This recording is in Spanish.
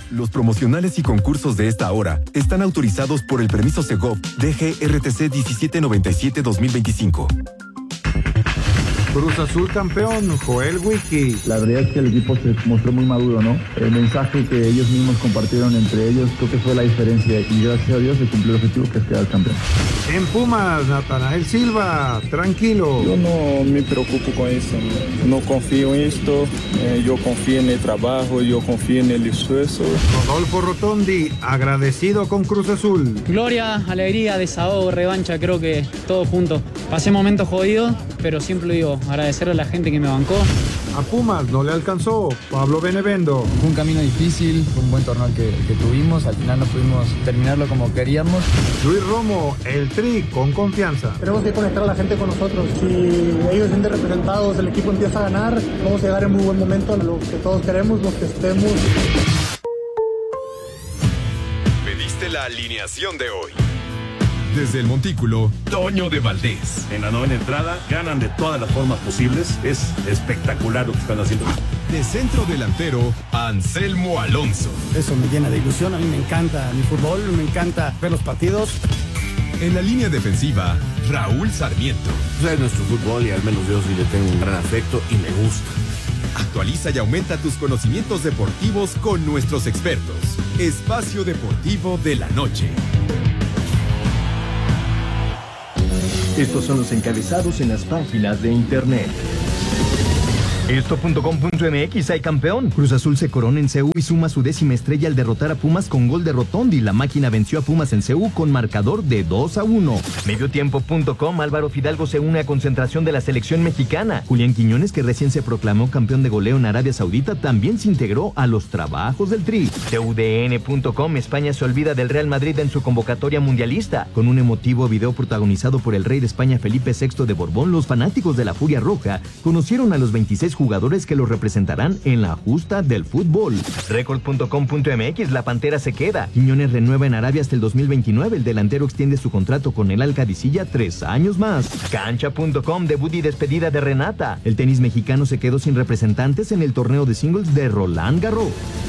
Los promocionales y concursos de esta hora están autorizados por el permiso Segov DGRTC 1797-2025. Cruz Azul campeón, Joel Wiki. La verdad es que el equipo se mostró muy maduro, ¿no? El mensaje que ellos mismos compartieron entre ellos creo que fue la diferencia y gracias a Dios se cumplió el objetivo que es quedar campeón. En Pumas, Natanael Silva, tranquilo. Yo no me preocupo con eso, no confío en esto, yo confío en el trabajo, yo confío en el esfuerzo. Rodolfo Rotondi, agradecido con Cruz Azul. Gloria, alegría, desahogo, revancha, creo que todo junto. Pasé momentos jodidos, pero siempre digo, agradecerle a la gente que me bancó. A Pumas no le alcanzó, Pablo Benevendo. Fue un camino difícil, fue un buen torneo que tuvimos, al final no pudimos terminarlo como queríamos. Luis Romo, el Tri con confianza. Tenemos que conectar a la gente con nosotros. Si ellos se sienten representados, el equipo empieza a ganar, vamos a llegar en muy buen momento a lo que todos queremos, los que estemos. Pediste la alineación de hoy. Desde el Montículo, Toño de Valdés. En la novena entrada, ganan de todas las formas posibles. Es espectacular lo que están haciendo. De centro delantero, Anselmo Alonso. Eso me llena de ilusión. A mí me encanta mi fútbol, me encanta ver los partidos. En la línea defensiva, Raúl Sarmiento. Es nuestro fútbol y al menos yo sí le tengo un gran afecto y me gusta. Actualiza y aumenta tus conocimientos deportivos con nuestros expertos. Espacio Deportivo de la Noche. Estos son los encabezados en las páginas de internet. Esto.com.mx, hay campeón. Cruz Azul se corona en CU y suma su 10ª estrella al derrotar a Pumas con gol de Rotondi. La máquina venció a Pumas en CU con marcador de 2-1. Mediotiempo.com, Álvaro Fidalgo se une a concentración de la selección mexicana. Julián Quiñones, que recién se proclamó campeón de goleo en Arabia Saudita, también se integró a los trabajos del Tri. TUDN.com, España se olvida del Real Madrid en su convocatoria mundialista. Con un emotivo video protagonizado por el rey de España Felipe VI de Borbón, los fanáticos de la Furia Roja conocieron a los 26 jugadores que los representarán en la justa del fútbol. Record.com.mx, la Pantera se queda. Quiñones renueva en Arabia hasta el 2029. El delantero extiende su contrato con el Al-Qadisiyah 3 años más. Cancha.com, debut y despedida de Renata. El tenis mexicano se quedó sin representantes en el torneo de singles de Roland Garros.